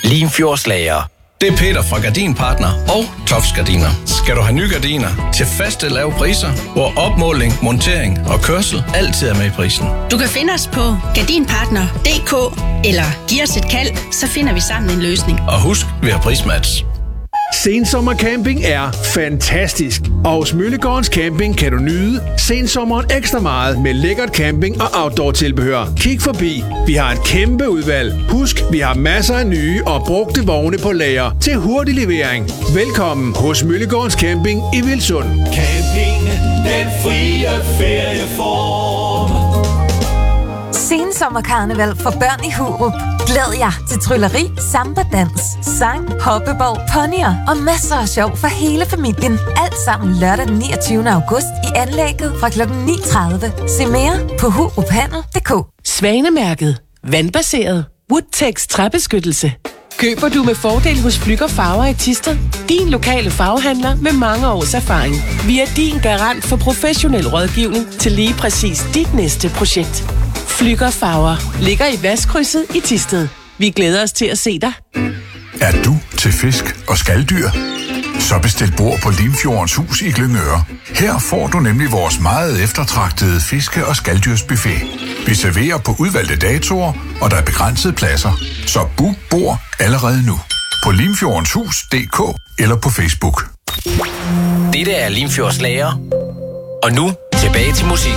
Limfjordslager. Det er Peter fra Gardinpartner og Tofs Gardiner. Skal du have nye gardiner til faste lave priser, hvor opmåling, montering og kørsel altid er med i prisen. Du kan finde os på gardinpartner.dk eller giv os et kald, så finder vi sammen en løsning. Og husk, vi har prismatch. Sensommercamping er fantastisk, og hos Møllegårdens Camping kan du nyde sensommeren ekstra meget med lækkert camping og outdoor-tilbehør. Kig forbi, vi har et kæmpe udvalg. Husk, vi har masser af nye og brugte vogne på lager til hurtig levering. Velkommen hos Møllegårdens Camping i Vilsund. Camping, den frie ferieform. Sensommerkarneval for børn i Hurup. Glæd jer til trylleri, samba-dans, sang, hoppeborg, ponyer og masser af sjov for hele familien. Alt sammen lørdag den 29. august i anlægget fra kl. 9.30. Se mere på huruphandel.dk. Svanemærket. Vandbaseret. Woodtex træbeskyttelse. Køber du med fordel hos Flügger Farver i Thisted? Din lokale farvehandler med mange års erfaring. Vi er din garant for professionel rådgivning til lige præcis dit næste projekt. Flügger Farver ligger i Vestkrydset i Thisted. Vi glæder os til at se dig. Er du til fisk og skaldyr? Så bestil bord på Limfjordens Hus i Glyngøre. Her får du nemlig vores meget eftertragtede fiske- og skalddyrsbuffet. Vi serverer på udvalgte datoer, og der er begrænsede pladser. Så book bord allerede nu på limfjordenshus.dk eller på Facebook. Dette er Limfjordslager. Og nu tilbage til musik.